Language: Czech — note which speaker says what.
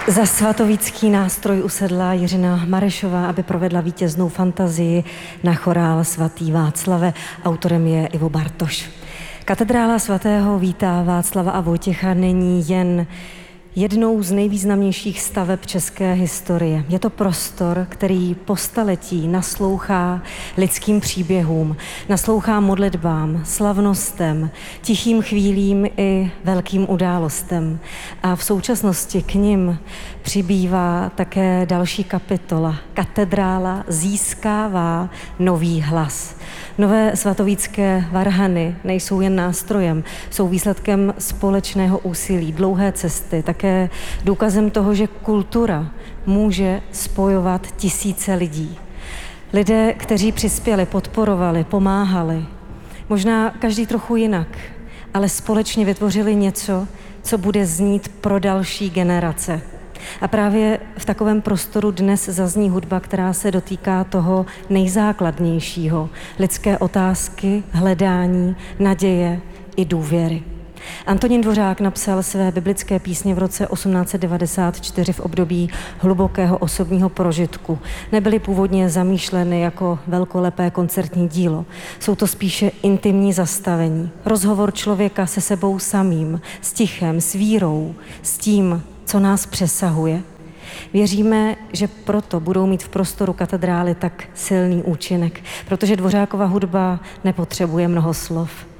Speaker 1: Za svatovický nástroj usedla Jiřina Marešová, aby provedla vítěznou fantazii na chorál Svatý Václave. Autorem je Ivo Bartoš. Katedrála svatého Víta Václava a Vojtěcha není jen jednou z nejvýznamnějších staveb české historie. Je to prostor, který po staletí naslouchá lidským příběhům, naslouchá modlitbám, slavnostem, tichým chvílím i velkým událostem. A v současnosti k nim přibývá také další kapitola. Katedrála získává nový hlas. Nové svatovícké varhany nejsou jen nástrojem, jsou výsledkem společného úsilí, dlouhé cesty, také důkazem toho, že kultura může spojovat tisíce lidí. Lidé, kteří přispěli, podporovali, pomáhali, možná každý trochu jinak, ale společně vytvořili něco, co bude znít pro další generace. A právě v takovém prostoru dnes zazní hudba, která se dotýká toho nejzákladnějšího, lidské otázky, hledání, naděje i důvěry. Antonín Dvořák napsal své biblické písně v roce 1894 v období hlubokého osobního prožitku. Nebyly původně zamýšleny jako velkolepé koncertní dílo. Jsou to spíše intimní zastavení. Rozhovor člověka se sebou samým, s tichem, s vírou, s tím, co nás přesahuje. Věříme, že proto budou mít v prostoru katedrály tak silný účinek, protože Dvořákova hudba nepotřebuje mnoho slov.